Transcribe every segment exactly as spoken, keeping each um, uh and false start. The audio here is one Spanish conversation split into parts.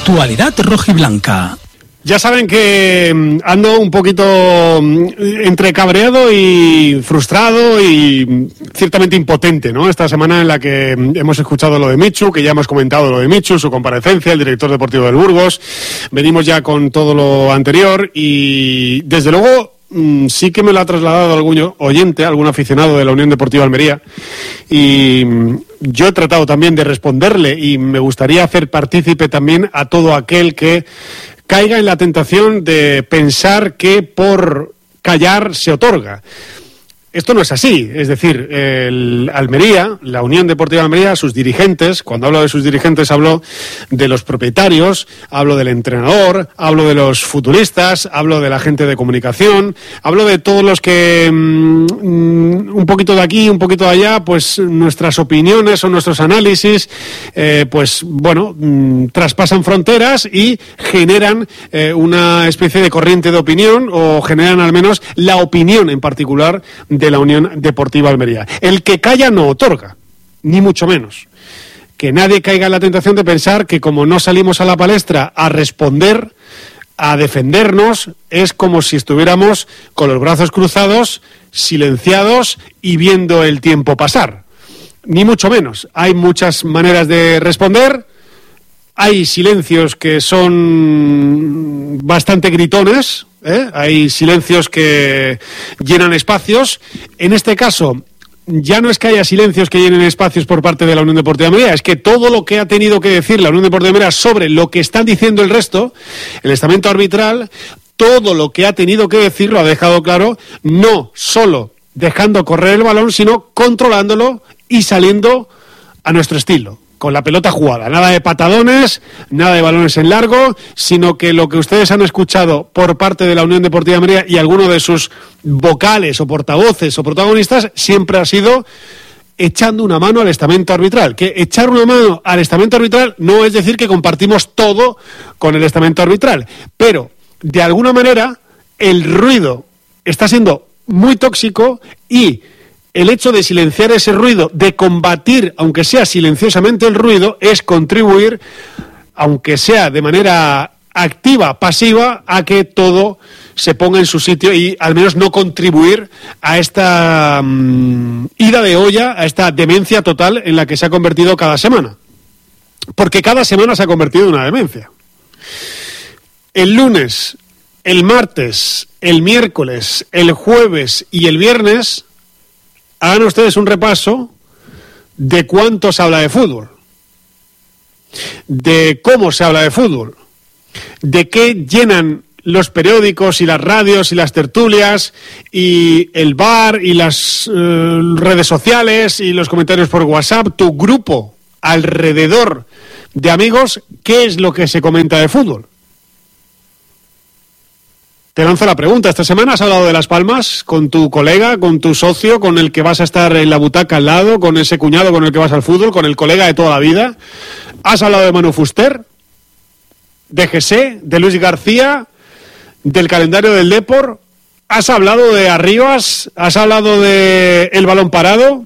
Actualidad rojiblanca. Ya saben que ando un poquito entre cabreado y frustrado y ciertamente impotente, ¿no? Esta semana en la que hemos escuchado lo de Michu, que ya hemos comentado lo de Michu, su comparecencia, el director deportivo del Burgos. Venimos ya con todo lo anterior y, desde luego, sí que me lo ha trasladado algún oyente, algún aficionado de la Unión Deportiva Almería, y yo he tratado también de responderle y me gustaría hacer partícipe también a todo aquel que caiga en la tentación de pensar que por callar se otorga. Esto no es así, es decir, el Almería, la Unión Deportiva Almería, sus dirigentes, cuando hablo de sus dirigentes hablo de los propietarios, hablo del entrenador, hablo de los futuristas, hablo de la gente de comunicación, hablo de todos los que mmm, un poquito de aquí, un poquito de allá, pues nuestras opiniones o nuestros análisis, eh, pues bueno, mmm, traspasan fronteras y generan eh, una especie de corriente de opinión o generan al menos la opinión en particular de la Unión Deportiva Almería. El que calla no otorga, ni mucho menos. Que nadie caiga en la tentación de pensar que como no salimos a la palestra a responder, a defendernos, es como si estuviéramos con los brazos cruzados, silenciados y viendo el tiempo pasar. Ni mucho menos. Hay muchas maneras de responder. Hay silencios que son bastante gritones, ¿eh? Hay silencios que llenan espacios. En este caso, ya no es que haya silencios que llenen espacios por parte de la Unión Deportiva Almería, es que todo lo que ha tenido que decir la Unión Deportiva Almería sobre lo que están diciendo el resto, el estamento arbitral, todo lo que ha tenido que decir lo ha dejado claro, no solo dejando correr el balón, sino controlándolo y saliendo a nuestro estilo, con la pelota jugada, nada de patadones, nada de balones en largo, sino que lo que ustedes han escuchado por parte de la Unión Deportiva Almería y alguno de sus vocales o portavoces o protagonistas siempre ha sido echando una mano al estamento arbitral. Que echar una mano al estamento arbitral no es decir que compartimos todo con el estamento arbitral, pero de alguna manera el ruido está siendo muy tóxico y el hecho de silenciar ese ruido, de combatir, aunque sea silenciosamente el ruido, es contribuir, aunque sea de manera activa, pasiva, a que todo se ponga en su sitio y al menos no contribuir a esta um, ida de olla, a esta demencia total en la que se ha convertido cada semana. Porque cada semana se ha convertido en una demencia. El lunes, el martes, el miércoles, el jueves y el viernes, hagan ustedes un repaso de cuánto se habla de fútbol, de cómo se habla de fútbol, de qué llenan los periódicos y las radios y las tertulias y el bar y las eh, redes sociales y los comentarios por WhatsApp, tu grupo alrededor de amigos, qué es lo que se comenta de fútbol. Te lanzo la pregunta. Esta semana has hablado de Las Palmas con tu colega, con tu socio, con el que vas a estar en la butaca al lado, con ese cuñado con el que vas al fútbol, con el colega de toda la vida. Has hablado de Manu Fuster, de José, de Luis García, del calendario del Depor. Has hablado de Arribas, has hablado de el balón parado.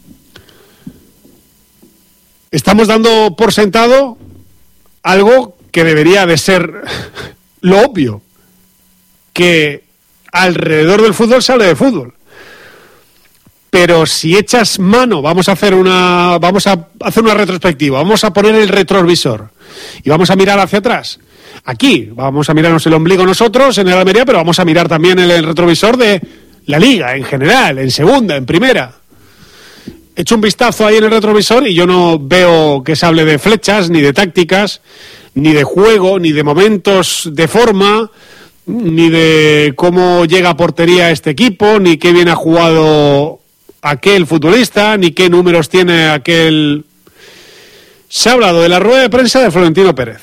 Estamos dando por sentado algo que debería de ser lo obvio, que alrededor del fútbol se hable de fútbol. Pero si echas mano, vamos a hacer una vamos a hacer una retrospectiva, vamos a poner el retrovisor y vamos a mirar hacia atrás. Aquí vamos a mirarnos el ombligo nosotros en el Almería, pero vamos a mirar también el, el retrovisor de la Liga en general, en segunda, en primera. Echo un vistazo ahí en el retrovisor y yo no veo que se hable de flechas, ni de tácticas, ni de juego, ni de momentos de forma, ni de cómo llega a portería este equipo, ni qué bien ha jugado aquel futbolista, ni qué números tiene aquel. Se ha hablado de la rueda de prensa de Florentino Pérez,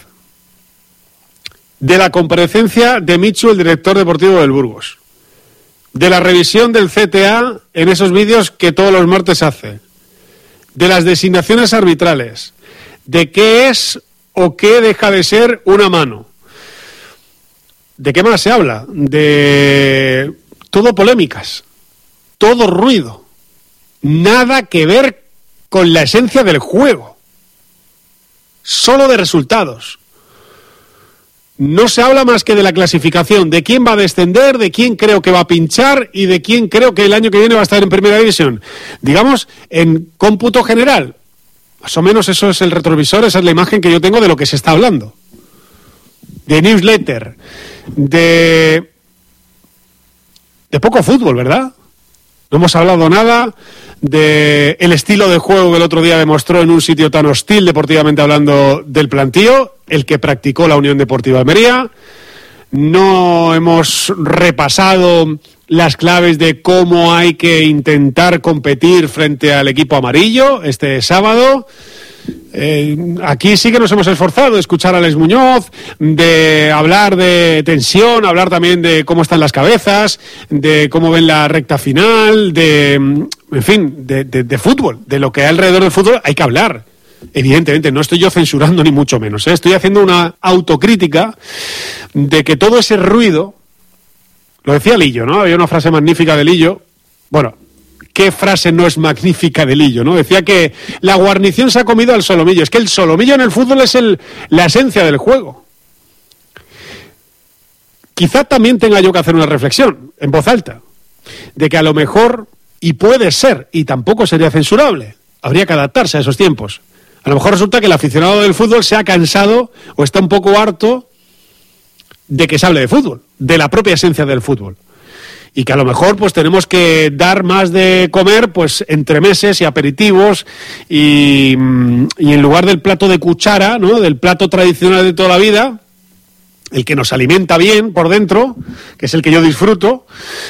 de la comparecencia de Michu, el director deportivo del Burgos, de la revisión del C T A en esos vídeos que todos los martes hace, de las designaciones arbitrales, de qué es o qué deja de ser una mano. ¿De qué más se habla? De todo polémicas, todo ruido, nada que ver con la esencia del juego, solo de resultados. no se habla más que de la clasificación, de quién va a descender, de quién creo que va a pinchar y de quién creo que el año que viene va a estar en primera división. Digamos, en cómputo general, más o menos eso es el retrovisor, esa es la imagen que yo tengo de lo que se está hablando. De newsletter, de... de poco fútbol, ¿verdad? No hemos hablado nada de el estilo de juego que el otro día demostró en un sitio tan hostil, deportivamente hablando, del plantío, el que practicó la Unión Deportiva Almería. No hemos repasado las claves de cómo hay que intentar competir frente al equipo amarillo este sábado. Eh, aquí sí que nos hemos esforzado de escuchar a Alex Muñoz, de hablar de tensión, hablar también de cómo están las cabezas, de cómo ven la recta final, de, en fin, de, de, de fútbol, de lo que hay alrededor del fútbol hay que hablar. Evidentemente, no estoy yo censurando ni mucho menos, ¿eh? Estoy haciendo una autocrítica de que todo ese ruido, lo decía Lillo, ¿no? Había una frase magnífica de Lillo, bueno... ¿Qué frase no es magnífica de Lillo, no? Decía que la guarnición se ha comido al solomillo. Es que el solomillo en el fútbol es el, la esencia del juego. Quizá también tenga yo que hacer una reflexión, en voz alta, de que a lo mejor, y puede ser, y tampoco sería censurable, habría que adaptarse a esos tiempos. A lo mejor resulta que el aficionado del fútbol se ha cansado o está un poco harto de que se hable de fútbol, de la propia esencia del fútbol. Y que a lo mejor pues tenemos que dar más de comer pues entremeses y aperitivos y, y en lugar del plato de cuchara, ¿no? Del plato tradicional de toda la vida, el que nos alimenta bien por dentro, que es el que yo disfruto,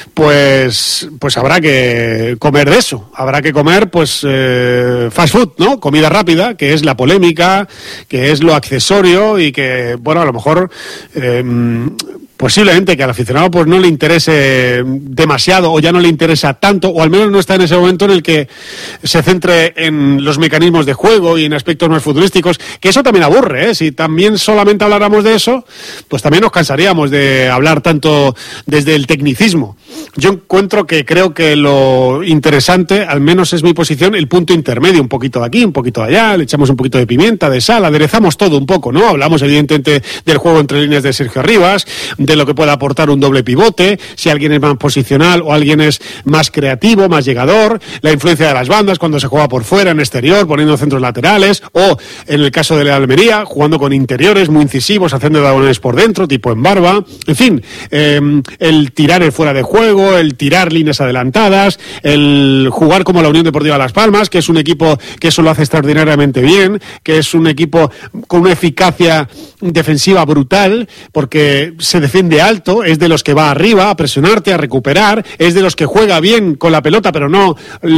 pues pues habrá que comer de eso, habrá que comer pues eh, fast food, ¿no? Comida rápida, que es la polémica, que es lo accesorio y que, bueno, a lo mejor... Eh, posiblemente que al aficionado pues no le interese demasiado o ya no le interesa tanto, o al menos no está en ese momento en el que se centre en los mecanismos de juego y en aspectos más futbolísticos, que eso también aburre, ¿eh? Si también solamente habláramos de eso, pues también nos cansaríamos de hablar tanto desde el tecnicismo. Yo encuentro que creo que lo interesante, al menos es mi posición, el punto intermedio, un poquito de aquí, un poquito de allá, le echamos un poquito de pimienta, de sal, aderezamos todo un poco, ¿no? Hablamos evidentemente del juego entre líneas de Sergio Arribas, de lo que puede aportar un doble pivote, si alguien es más posicional o alguien es más creativo, más llegador, la influencia de las bandas cuando se juega por fuera, en exterior, poniendo centros laterales, o en el caso de la Almería, jugando con interiores muy incisivos, haciendo diagonales por dentro, tipo en barba, en fin, eh, el tirar el fuera de juego, el tirar líneas adelantadas, el jugar como la Unión Deportiva Las Palmas, que es un equipo que eso lo hace extraordinariamente bien, que es un equipo con una eficacia defensiva brutal, porque se defiende alto, es de los que va arriba a presionarte, a recuperar, es de los que juega bien con la pelota, pero no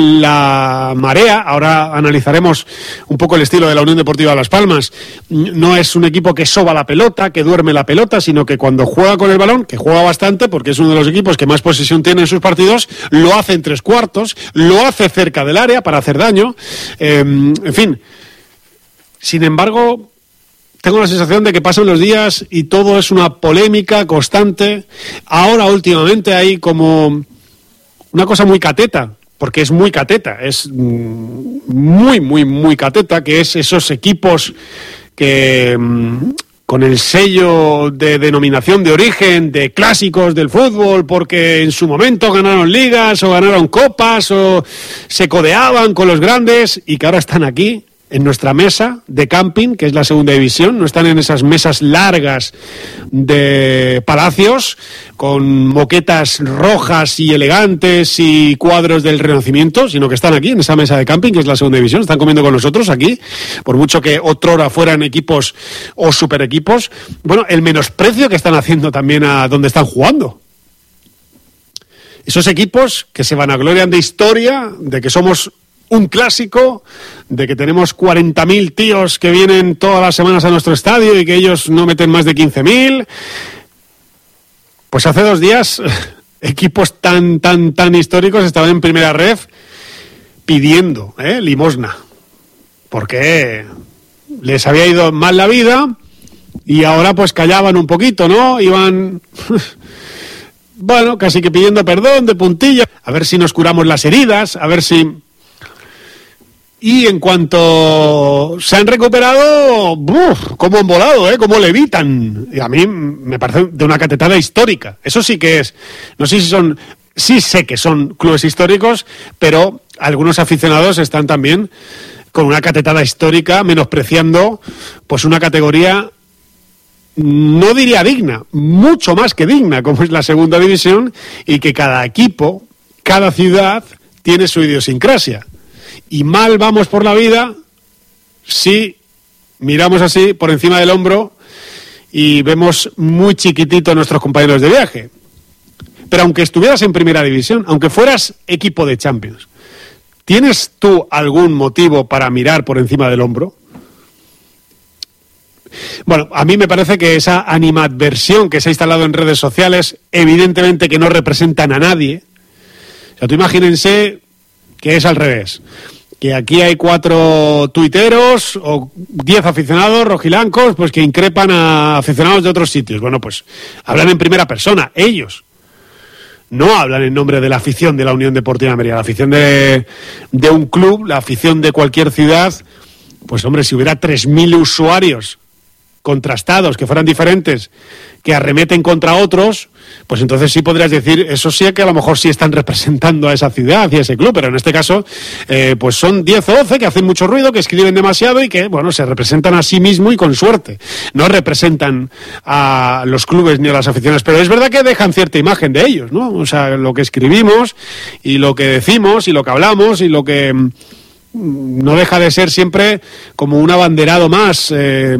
la marea. Ahora analizaremos un poco el estilo de la Unión Deportiva Las Palmas. No es un equipo que soba la pelota, que duerme la pelota, sino que cuando juega con el balón, que juega bastante, porque es uno de los equipos que más posesión tiene en sus partidos, lo hace en tres cuartos, lo hace cerca del área para hacer daño, eh, en fin. Sin embargo, tengo la sensación de que pasan los días y todo es una polémica constante. Ahora, últimamente, hay como una cosa muy cateta, porque es muy cateta, es muy, muy, muy cateta, que es esos equipos que con el sello de denominación de origen de clásicos del fútbol, porque en su momento ganaron ligas o ganaron copas o se codeaban con los grandes y que ahora están aquí en nuestra mesa de camping, que es la segunda división. No están en esas mesas largas de palacios con moquetas rojas y elegantes y cuadros del Renacimiento, sino que están aquí en esa mesa de camping, que es la segunda división. Están comiendo con nosotros aquí, por mucho que otrora fueran equipos o super equipos. Bueno, el menosprecio que están haciendo también a donde están jugando. Esos equipos que se vanaglorian de historia, de que somos un clásico, de que tenemos cuarenta mil tíos que vienen todas las semanas a nuestro estadio y que ellos no meten más de quince mil. Pues hace dos días equipos tan, tan, tan históricos estaban en primera ref pidiendo ¿eh? limosna, porque les había ido mal la vida y ahora pues callaban un poquito, ¿no? Iban... bueno, casi que pidiendo perdón de puntilla, a ver si nos curamos las heridas, a ver si... Y en cuanto se han recuperado, ¡buf! Cómo han volado, ¿eh? Cómo levitan. Y a mí me parece de una catetada histórica. Eso sí que es. No sé si son. Sí sé que son clubes históricos, pero algunos aficionados están también con una catetada histórica, menospreciando pues una categoría, no diría digna, mucho más que digna, como es la segunda división, y que cada equipo, cada ciudad, tiene su idiosincrasia. Y mal vamos por la vida si miramos así por encima del hombro y vemos muy chiquitito a nuestros compañeros de viaje. Pero aunque estuvieras en primera división, aunque fueras equipo de Champions, ¿tienes tú algún motivo para mirar por encima del hombro? Bueno, a mí me parece que esa animadversión que se ha instalado en redes sociales, evidentemente que no representan a nadie. O sea, tú imagínense que es al revés. Que aquí hay cuatro tuiteros o diez aficionados rojilancos pues que increpan a aficionados de otros sitios. Bueno, pues hablan en primera persona, ellos. No hablan en nombre de la afición de la Unión Deportiva Almería, la afición de, de un club, la afición de cualquier ciudad. Pues hombre, si hubiera tres mil usuarios contrastados, que fueran diferentes, que arremeten contra otros, pues entonces sí podrías decir, eso sí que a lo mejor sí están representando a esa ciudad y a ese club, pero en este caso, eh, pues son diez o doce que hacen mucho ruido, que escriben demasiado y que, bueno, se representan a sí mismo y con suerte. No representan a los clubes ni a las aficiones, pero es verdad que dejan cierta imagen de ellos, ¿no? O sea, lo que escribimos y lo que decimos y lo que hablamos y lo que no deja de ser siempre como un abanderado más. Eh,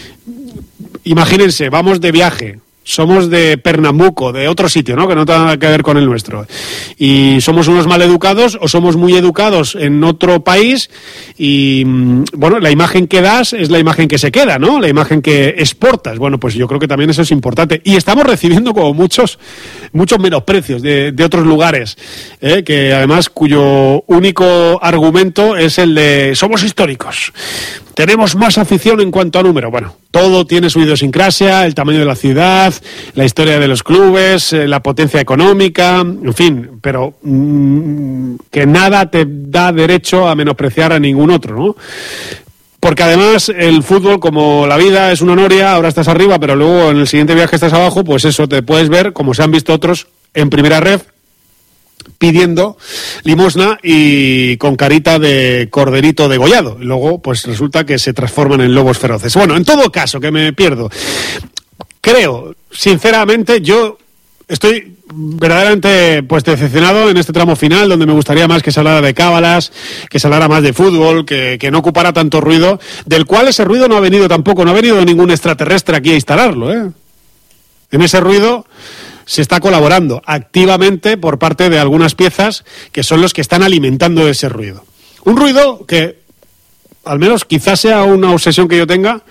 Imagínense, vamos de viaje, somos de Pernambuco, de otro sitio, ¿no? Que no tiene nada que ver con el nuestro. Y somos unos maleducados o somos muy educados en otro país y, bueno, la imagen que das es la imagen que se queda, ¿no? La imagen que exportas. Bueno, pues yo creo que también eso es importante. Y estamos recibiendo como muchos, muchos menosprecios de, de otros lugares, ¿eh? Que además cuyo único argumento es el de somos históricos. Tenemos más afición en cuanto a número. Bueno, todo tiene su idiosincrasia, el tamaño de la ciudad, la historia de los clubes, eh, la potencia económica, en fin, pero mmm, que nada te da derecho a menospreciar a ningún otro, ¿no? Porque además el fútbol, como la vida, es una noria, ahora estás arriba, pero luego en el siguiente viaje estás abajo, pues eso, te puedes ver, como se han visto otros en primera ref, pidiendo limosna y con carita de corderito degollado. Luego, pues resulta que se transforman en lobos feroces. Bueno, en todo caso, que me pierdo. Creo, sinceramente, yo estoy verdaderamente pues decepcionado en este tramo final, donde me gustaría más que se hablara de cábalas, que se hablara más de fútbol, que, que no ocupara tanto ruido, del cual ese ruido no ha venido tampoco, no ha venido ningún extraterrestre aquí a instalarlo, ¿eh? En ese ruido se está colaborando activamente por parte de algunas piezas que son los que están alimentando ese ruido. Un ruido que, al menos quizás sea una obsesión que yo tenga,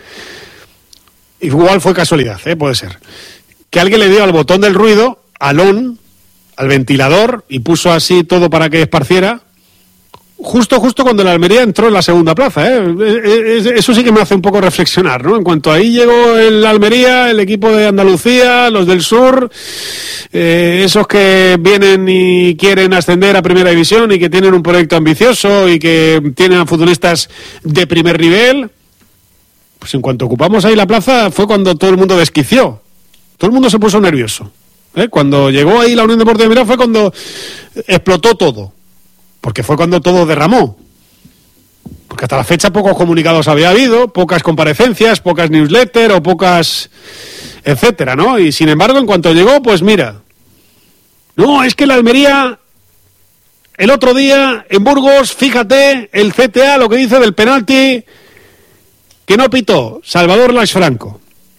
igual fue casualidad, ¿eh? Puede ser. Que alguien le dio al botón del ruido, al on, al ventilador, y puso así todo para que esparciera, justo, justo cuando la Almería entró en la segunda plaza, ¿eh? Eso sí que me hace un poco reflexionar, ¿no? En cuanto ahí llegó el Almería, el equipo de Andalucía, los del sur, eh, esos que vienen y quieren ascender a primera división y que tienen un proyecto ambicioso y que tienen a futbolistas de primer nivel, pues en cuanto ocupamos ahí la plaza fue cuando todo el mundo desquició, todo el mundo se puso nervioso, ¿eh? Cuando llegó ahí la Unión Deportiva Almería fue cuando explotó todo. Porque fue cuando todo derramó. Porque hasta la fecha pocos comunicados había habido, pocas comparecencias, pocas newsletters o pocas etcétera, ¿no? Y sin embargo, en cuanto llegó, pues mira, no, es que la Almería, el otro día en Burgos, fíjate, el C T A lo que dice del penalti que no pitó Salvador Lax Franco.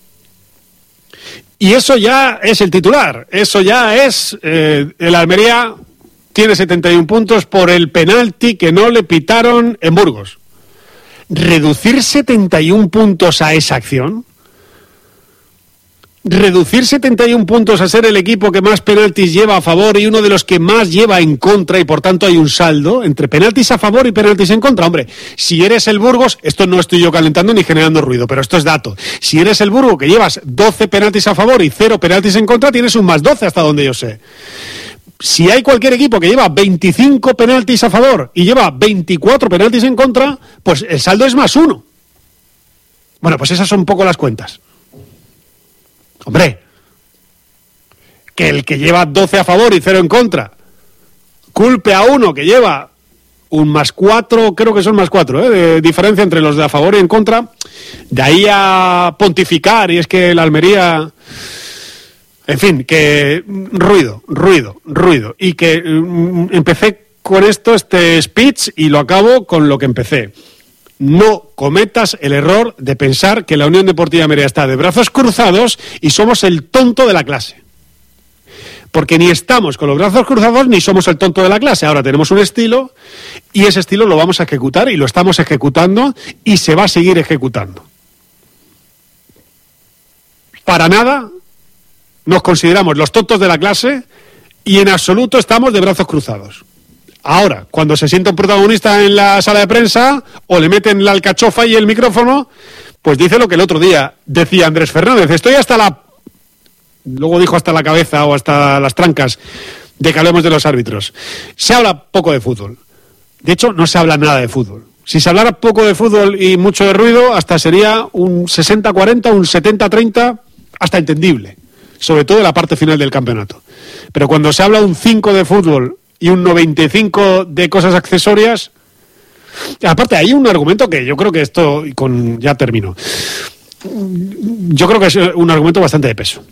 Y eso ya es el titular, eso ya es eh, el Almería tiene setenta y uno puntos por el penalti que no le pitaron en Burgos. ¿Reducir setenta y uno puntos a esa acción? ¿Reducir setenta y uno puntos a ser el equipo que más penaltis lleva a favor y uno de los que más lleva en contra y por tanto hay un saldo entre penaltis a favor y penaltis en contra? Hombre, si eres el Burgos, esto no estoy yo calentando ni generando ruido, pero esto es dato. Si eres el Burgos que llevas doce penaltis a favor y cero penaltis en contra, tienes un más doce hasta donde yo sé. Si hay cualquier equipo que lleva veinticinco penaltis a favor y lleva veinticuatro penaltis en contra, pues el saldo es más uno. Bueno, pues esas son un poco las cuentas. Hombre, que el que lleva doce a favor y cero en contra culpe a uno que lleva un más cuatro, creo que son más cuatro, ¿eh? De diferencia entre los de a favor y en contra, de ahí a pontificar, y es que la Almería... En fin, que ruido, ruido, ruido. Y que mm, empecé con esto, este speech, y lo acabo con lo que empecé. No cometas el error de pensar que la Unión Deportiva Almería está de brazos cruzados y somos el tonto de la clase. Porque ni estamos con los brazos cruzados ni somos el tonto de la clase. Ahora tenemos un estilo y ese estilo lo vamos a ejecutar y lo estamos ejecutando y se va a seguir ejecutando. Para nada nos consideramos los tontos de la clase y en absoluto estamos de brazos cruzados. Ahora, cuando se sienta un protagonista en la sala de prensa o le meten la alcachofa y el micrófono, pues dice lo que el otro día decía Andrés Fernández. Estoy hasta la... Luego dijo hasta la cabeza o hasta las trancas de que hablemos de los árbitros. Se habla poco de fútbol. De hecho, no se habla nada de fútbol. Si se hablara poco de fútbol y mucho de ruido, hasta sería un sesenta cuarenta, un setenta treinta, hasta entendible. Sobre todo en la parte final del campeonato. Pero cuando se habla un cinco de fútbol y un noventa y cinco de cosas accesorias, aparte hay un argumento que yo creo que esto, y con ya termino, yo creo que es un argumento bastante de peso.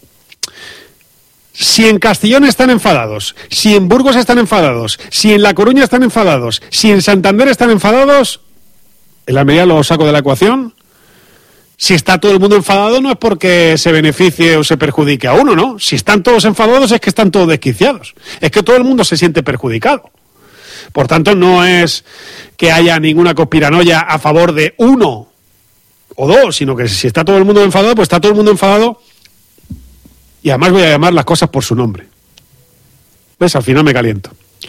Si en Castellón están enfadados, si en Burgos están enfadados, si en La Coruña están enfadados, si en Santander están enfadados, en la medida lo saco de la ecuación. Si está todo el mundo enfadado no es porque se beneficie o se perjudique a uno, ¿no? Si están todos enfadados es que están todos desquiciados. Es que todo el mundo se siente perjudicado. Por tanto, no es que haya ninguna conspiranoia a favor de uno o dos, sino que si está todo el mundo enfadado, pues está todo el mundo enfadado. Y además voy a llamar las cosas por su nombre. ¿Ves? Al final me caliento.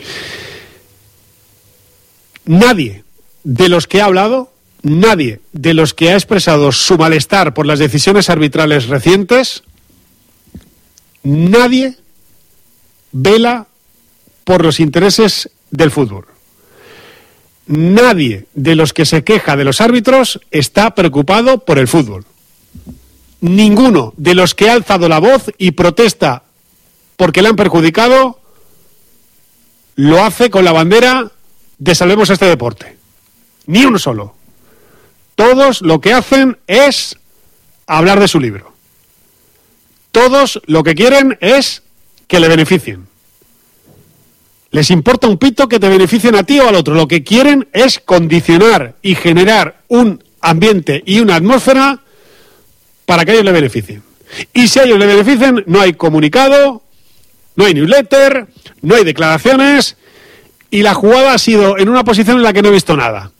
Nadie de los que he hablado... Nadie de los que ha expresado su malestar por las decisiones arbitrales recientes, nadie vela por los intereses del fútbol. Nadie de los que se queja de los árbitros está preocupado por el fútbol. Ninguno de los que ha alzado la voz y protesta porque le han perjudicado lo hace con la bandera de salvemos este deporte. Ni uno solo. Todos lo que hacen es hablar de su libro. Todos lo que quieren es que le beneficien. Les importa un pito que te beneficien a ti o al otro. Lo que quieren es condicionar y generar un ambiente y una atmósfera para que ellos le beneficien. Y si a ellos le beneficien, no hay comunicado, no hay newsletter, no hay declaraciones y la jugada ha sido en una posición en la que no he visto nada.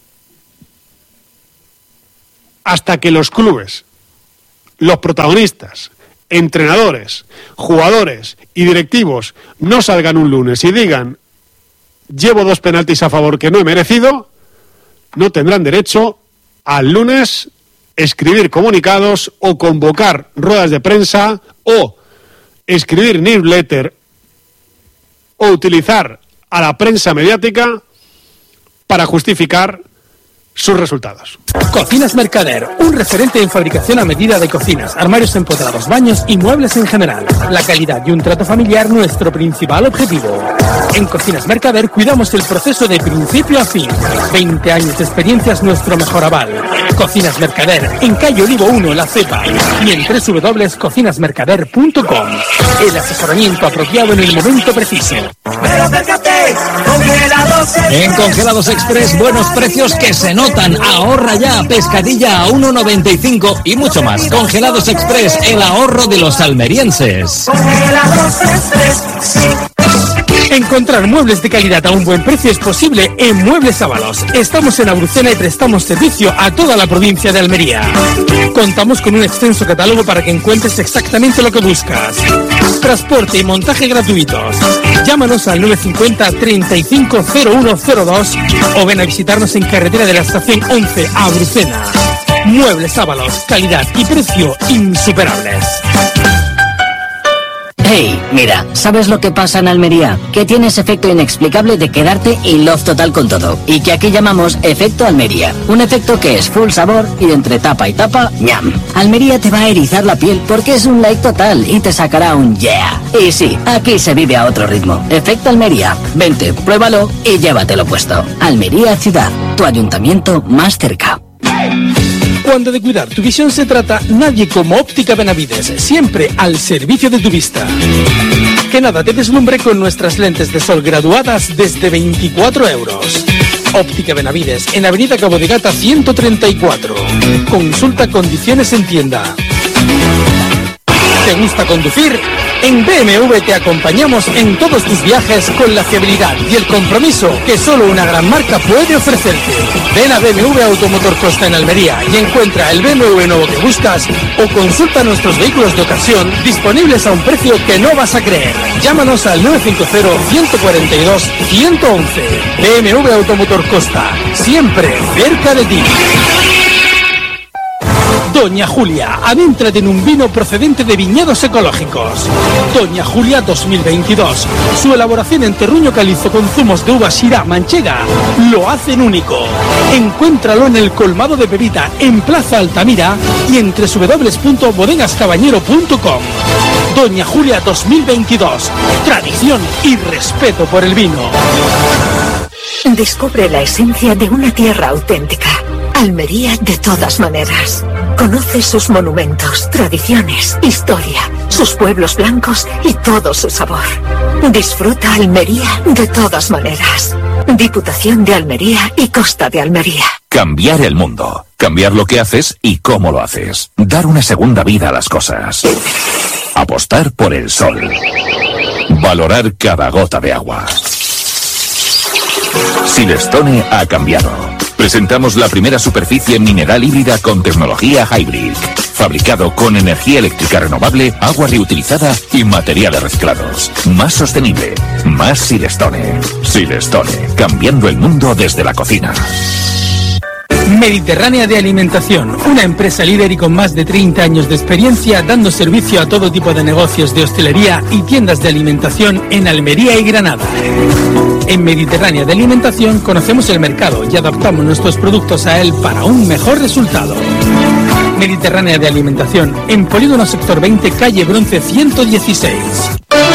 Hasta que los clubes, los protagonistas, entrenadores, jugadores y directivos no salgan un lunes y digan llevo dos penaltis a favor que no he merecido, no tendrán derecho al lunes escribir comunicados o convocar ruedas de prensa o escribir newsletter o utilizar a la prensa mediática para justificar sus resultados. Cocinas Mercader, un referente en fabricación a medida de cocinas, armarios empotrados, baños y muebles en general. La calidad y un trato familiar nuestro principal objetivo. En Cocinas Mercader cuidamos el proceso de principio a fin. veinte años de experiencia es nuestro mejor aval. Cocinas Mercader, en calle Olivo uno, La Cepa, y en doble u doble u doble u punto cocinas mercader punto com. El asesoramiento apropiado en el momento preciso. Pero acércate, Congelados Express. En Congelados Express, buenos precios que se notan. Ahorra ya, pescadilla a uno noventa y cinco y mucho más. Congelados Express, el ahorro de los almerienses. Congelados Express, sí. Encontrar muebles de calidad a un buen precio es posible en Muebles Ábalos. Estamos en Abruzena y prestamos servicio a toda la provincia de Almería. Contamos con un extenso catálogo para que encuentres exactamente lo que buscas. Transporte y montaje gratuitos. Llámanos al nueve cinco cero, treinta y cinco, cero uno cero dos o ven a visitarnos en carretera de la estación once, Abruzena. Muebles Ábalos, calidad y precio insuperables. Hey, mira, ¿sabes lo que pasa en Almería? Que tienes efecto inexplicable de quedarte in love total con todo. Y que aquí llamamos efecto Almería. Un efecto que es full sabor y entre tapa y tapa, ñam. Almería te va a erizar la piel porque es un like total y te sacará un yeah. Y sí, aquí se vive a otro ritmo. Efecto Almería. Vente, pruébalo y llévatelo puesto. Almería Ciudad, tu ayuntamiento más cerca. Cuando de cuidar tu visión se trata, nadie como Óptica Benavides, siempre al servicio de tu vista. Que nada te deslumbre con nuestras lentes de sol graduadas desde veinticuatro euros. Óptica Benavides, en Avenida Cabo de Gata ciento treinta y cuatro. Consulta condiciones en tienda. ¿Te gusta conducir? En B M W te acompañamos en todos tus viajes con la fiabilidad y el compromiso que solo una gran marca puede ofrecerte. Ven a B M W Automotor Costa en Almería y encuentra el B M W nuevo que buscas o consulta nuestros vehículos de ocasión disponibles a un precio que no vas a creer. Llámanos al nueve cinco cero, uno cuatro dos, uno uno uno. B M W Automotor Costa, siempre cerca de ti. Doña Julia, adéntrate en un vino procedente de viñedos ecológicos. Doña Julia dos mil veintidós. Su elaboración en terruño calizo con zumos de uva Syrah manchega lo hacen único. Encuéntralo en el colmado de Pepita, en Plaza Altamira y en doble u doble u doble u punto bodegas cabañero punto com. Doña Julia dos mil veintidós. Tradición y respeto por el vino. Descubre la esencia de una tierra auténtica. Almería de todas maneras. Conoce sus monumentos, tradiciones, historia, sus pueblos blancos y todo su sabor. Disfruta Almería de todas maneras. Diputación de Almería y Costa de Almería. Cambiar el mundo. Cambiar lo que haces y cómo lo haces. Dar una segunda vida a las cosas. Apostar por el sol. Valorar cada gota de agua. Silestone ha cambiado. Presentamos la primera superficie mineral híbrida con tecnología Hybrid. Fabricado con energía eléctrica renovable, agua reutilizada y materiales reciclados. Más sostenible. Más Silestone. Silestone. Cambiando el mundo desde la cocina. Mediterránea de Alimentación, una empresa líder y con más de treinta años de experiencia dando servicio a todo tipo de negocios de hostelería y tiendas de alimentación en Almería y Granada. En Mediterránea de Alimentación conocemos el mercado y adaptamos nuestros productos a él para un mejor resultado. Mediterránea de Alimentación, en Polígono Sector veinte, calle Bronce ciento dieciséis.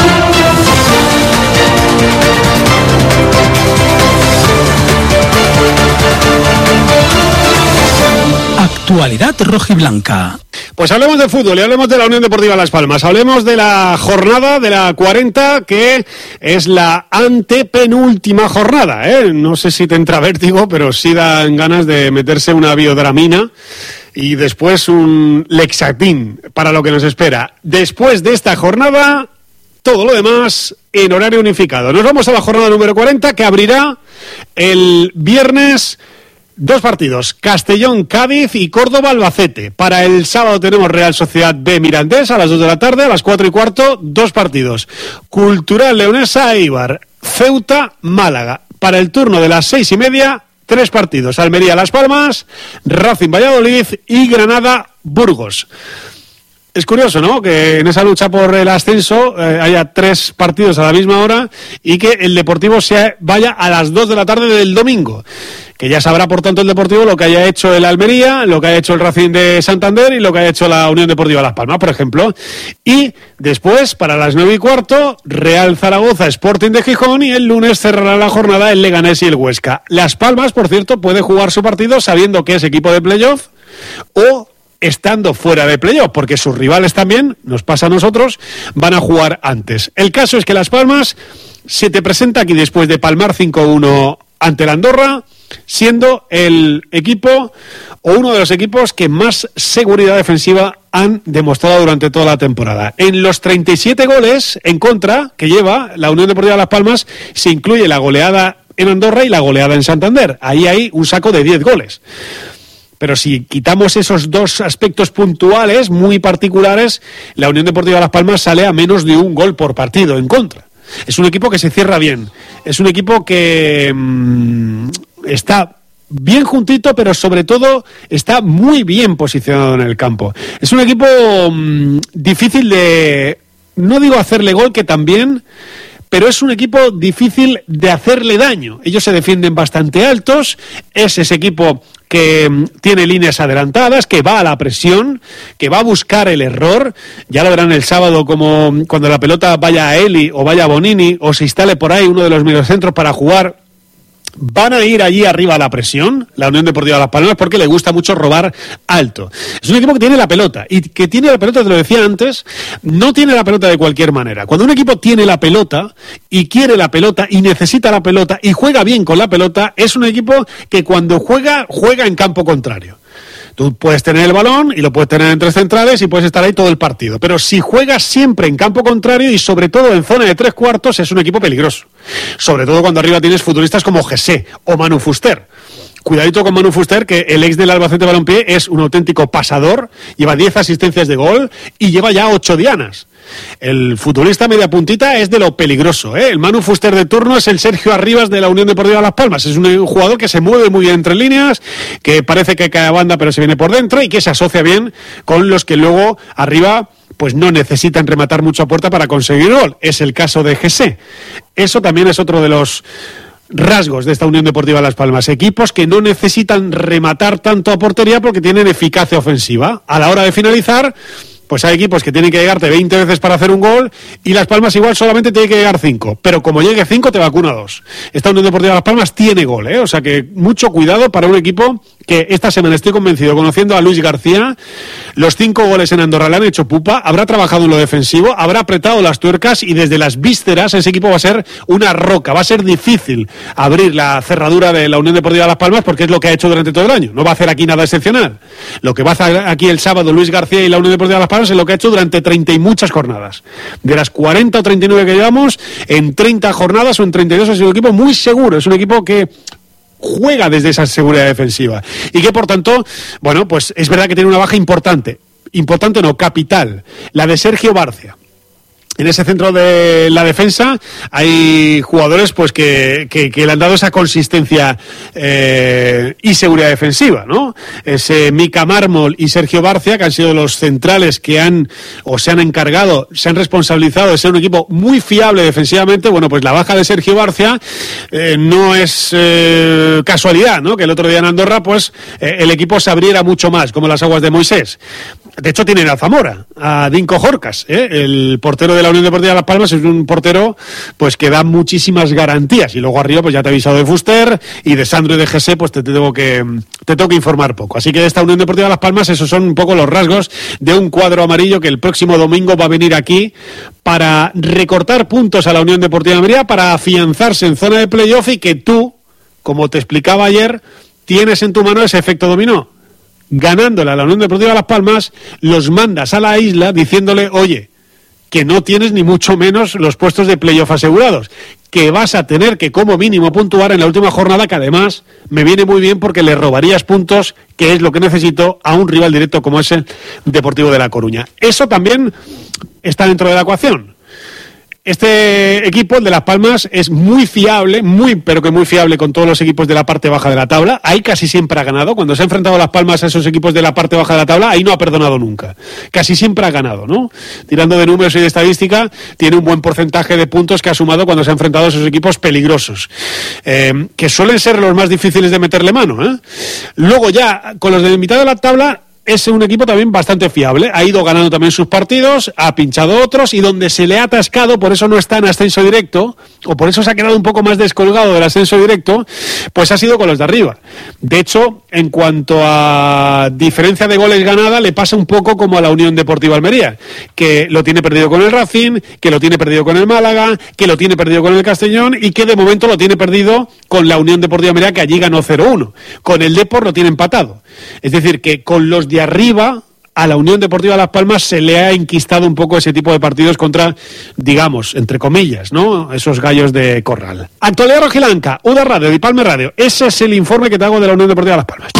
Actualidad rojiblanca. Pues hablemos de fútbol y hablemos de la Unión Deportiva Las Palmas. Hablemos de la jornada de la cuarenta, que es la antepenúltima jornada, ¿eh? No sé si te entra vértigo, pero sí dan ganas de meterse una biodramina y después un Lexatin para lo que nos espera. Después de esta jornada, todo lo demás en horario unificado. Nos vamos a la jornada número cuarenta, que abrirá el viernes. Dos partidos, Castellón-Cádiz y Córdoba-Albacete. Para el sábado tenemos Real Sociedad B Mirandés a las dos de la tarde, a las cuatro y cuarto, dos partidos. Cultural Leonesa-Eibar, Ceuta-Málaga. Para el turno de las seis y media, tres partidos, Almería-Las Palmas, Racing-Valladolid y Granada-Burgos. Es curioso, ¿no?, que en esa lucha por el ascenso eh, haya tres partidos a la misma hora y que el Deportivo se vaya a las dos de la tarde del domingo. Que ya sabrá, por tanto, el Deportivo lo que haya hecho el Almería, lo que haya hecho el Racing de Santander y lo que haya hecho la Unión Deportiva Las Palmas, por ejemplo. Y después, para las nueve y cuarto, Real Zaragoza, Sporting de Gijón, y el lunes cerrará la jornada el Leganés y el Huesca. Las Palmas, por cierto, puede jugar su partido sabiendo que es equipo de playoff o estando fuera de playoff, porque sus rivales también, nos pasa a nosotros, van a jugar antes. El caso es que Las Palmas se te presenta aquí después de palmar cinco uno ante la Andorra, siendo el equipo o uno de los equipos que más seguridad defensiva han demostrado durante toda la temporada. En los treinta y siete goles en contra que lleva la Unión Deportiva Las Palmas se incluye la goleada en Andorra y la goleada en Santander. Ahí hay un saco de diez goles. Pero si quitamos esos dos aspectos puntuales muy particulares, la Unión Deportiva Las Palmas sale a menos de un gol por partido en contra. Es un equipo que se cierra bien, es un equipo que mmm, está bien juntito, pero sobre todo está muy bien posicionado en el campo. Es un equipo mmm, difícil de no digo hacerle gol, que también, pero es un equipo difícil de hacerle daño. Ellos se defienden bastante altos, es ese equipo que tiene líneas adelantadas, que va a la presión, que va a buscar el error. Ya lo verán el sábado, como cuando la pelota vaya a Eli o vaya a Bonini o se instale por ahí uno de los mediocentros para jugar. Van a ir allí arriba a la presión, la Unión Deportiva Las Palmas, porque le gusta mucho robar alto. Es un equipo que tiene la pelota, y que tiene la pelota, te lo decía antes, no tiene la pelota de cualquier manera. Cuando un equipo tiene la pelota, y quiere la pelota, y necesita la pelota, y juega bien con la pelota, es un equipo que cuando juega, juega en campo contrario. Tú puedes tener el balón y lo puedes tener en tres centrales y puedes estar ahí todo el partido. Pero si juegas siempre en campo contrario y sobre todo en zona de tres cuartos, es un equipo peligroso. Sobre todo cuando arriba tienes futbolistas como Jesse o Manu Fuster. Cuidadito con Manu Fuster, que el ex del Albacete Balompié es un auténtico pasador, lleva diez asistencias de gol y lleva ya ocho dianas. El futbolista media puntita es de lo peligroso, ¿eh? El Manu Fuster de turno es el Sergio Arribas de la Unión Deportiva Las Palmas. Es un jugador que se mueve muy bien entre líneas, que parece que cae a banda pero se viene por dentro y que se asocia bien con los que luego arriba pues no necesitan rematar mucho a puerta para conseguir gol. Es el caso de Jesse. Eso también es otro de los rasgos de esta Unión Deportiva Las Palmas. Equipos que no necesitan rematar tanto a portería porque tienen eficacia ofensiva. A la hora de finalizar, pues hay equipos que tienen que llegarte veinte veces para hacer un gol y Las Palmas igual solamente tiene que llegar cinco. Pero como llegue cinco te vacuna dos. Esta Unión Deportiva Las Palmas tiene gol, ¿eh? O sea que mucho cuidado para un equipo que esta semana estoy convencido, conociendo a Luis García, los cinco goles en Andorra le han hecho pupa, habrá trabajado en lo defensivo, habrá apretado las tuercas y desde las vísceras ese equipo va a ser una roca. Va a ser difícil abrir la cerradura de la Unión Deportiva Las Palmas porque es lo que ha hecho durante todo el año. No va a hacer aquí nada excepcional. Lo que va a hacer aquí el sábado Luis García y la Unión Deportiva Las Palmas es lo que ha hecho durante treinta y muchas jornadas. De las cuarenta o treinta y nueve que llevamos, en treinta jornadas o en treinta y dos ha sido un equipo muy seguro. Es un equipo que juega desde esa seguridad defensiva y que por tanto, bueno, pues es verdad que tiene una baja importante, importante no, capital, la de Sergio Barcia. En ese centro de la defensa hay jugadores pues que, que, que le han dado esa consistencia eh, y seguridad defensiva, ¿no? Ese Mica Mármol y Sergio Barcia, que han sido los centrales que han o se han encargado, se han responsabilizado de ser un equipo muy fiable defensivamente. Bueno, pues la baja de Sergio Barcia eh, no es eh, casualidad, ¿no? Que el otro día en Andorra pues eh, el equipo se abriera mucho más, como las aguas de Moisés. De hecho tienen a Zamora, a Dinko Jorcas, ¿eh? El portero de la Unión Deportiva Las Palmas es un portero pues que da muchísimas garantías y luego arriba pues ya te he avisado de Fuster y de Sandro y de Jesse, pues te, te tengo que te tengo que informar poco. Así que de esta Unión Deportiva Las Palmas esos son un poco los rasgos de un cuadro amarillo que el próximo domingo va a venir aquí para recortar puntos a la Unión Deportiva Almería, para afianzarse en zona de playoff y que tú, como te explicaba ayer, tienes en tu mano ese efecto dominó. Ganándole a la Unión Deportiva Las Palmas, los mandas a la isla diciéndole, oye, que no tienes ni mucho menos los puestos de playoff asegurados, que vas a tener que como mínimo puntuar en la última jornada, que además me viene muy bien porque le robarías puntos, que es lo que necesito, a un rival directo como es el Deportivo de La Coruña. Eso también está dentro de la ecuación. Este equipo, el de Las Palmas, es muy fiable, muy, pero que muy fiable con todos los equipos de la parte baja de la tabla. Ahí casi siempre ha ganado. Cuando se ha enfrentado Las Palmas a esos equipos de la parte baja de la tabla, ahí no ha perdonado nunca. Casi siempre ha ganado, ¿no? Tirando de números y de estadística, tiene un buen porcentaje de puntos que ha sumado cuando se ha enfrentado a esos equipos peligrosos, eh, que suelen ser los más difíciles de meterle mano, ¿eh? Luego ya, con los de mitad de la tabla, es un equipo también bastante fiable, ha ido ganando también sus partidos, ha pinchado otros y donde se le ha atascado, por eso no está en ascenso directo, o por eso se ha quedado un poco más descolgado del ascenso directo, pues ha sido con los de arriba. De hecho, en cuanto a diferencia de goles ganada, le pasa un poco como a la Unión Deportiva Almería, que lo tiene perdido con el Racing, que lo tiene perdido con el Málaga, que lo tiene perdido con el Castellón y que de momento lo tiene perdido con la Unión Deportiva Almería, que allí ganó cero uno. Con el Depor lo tiene empatado. Es decir, que con los de arriba, a la Unión Deportiva Las Palmas se le ha enquistado un poco ese tipo de partidos contra, digamos, entre comillas, ¿no?, esos gallos de corral. Actualidad rojiblanca, U D A Radio y Palme Radio. Ese es el informe que te hago de la Unión Deportiva Las Palmas.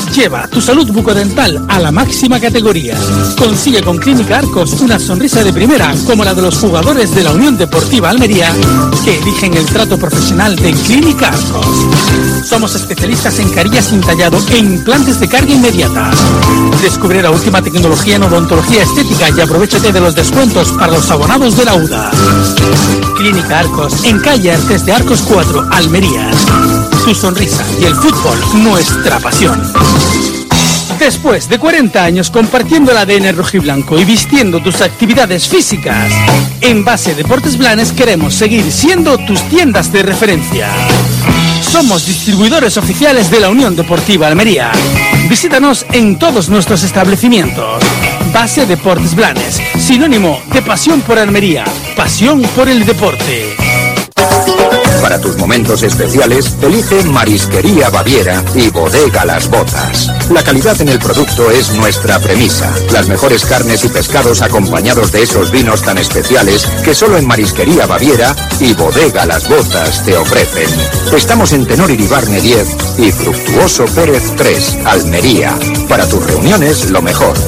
Lleva tu salud bucodental a la máxima categoría. Consigue con Clínica Arcos una sonrisa de primera, como la de los jugadores de la Unión Deportiva Almería, que eligen el trato profesional de Clínica Arcos. Somos especialistas en carillas sin tallado e implantes de carga inmediata. Descubre la última tecnología en odontología estética y aprovéchate de los descuentos para los abonados de la U D A. Clínica Arcos, en calle Artes de Arcos cuatro, Almería. Tu sonrisa y el fútbol, nuestra pasión. Después de cuarenta años compartiendo el A D N rojiblanco y vistiendo tus actividades físicas, en Base Deportes Blanes queremos seguir siendo tus tiendas de referencia. Somos distribuidores oficiales de la Unión Deportiva Almería. Visítanos en todos nuestros establecimientos. Base Deportes Blanes, sinónimo de pasión por Almería, pasión por el deporte. Para tus momentos especiales, elige Marisquería Baviera y Bodega Las Botas. La calidad en el producto es nuestra premisa. Las mejores carnes y pescados acompañados de esos vinos tan especiales que solo en Marisquería Baviera y Bodega Las Botas te ofrecen. Estamos en Tenor Iribarne diez y Fructuoso Pérez tres, Almería. Para tus reuniones, lo mejor.